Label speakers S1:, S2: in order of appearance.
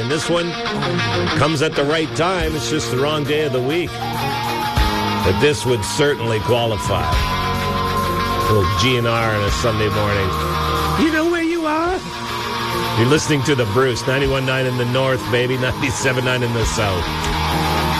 S1: and this one comes at the right time. It's just the wrong day of the week. But this would certainly qualify. A little GNR on a Sunday morning. You know where you are? You're listening to The Bruce, 91.9 in the north, baby, 97.9 in the south.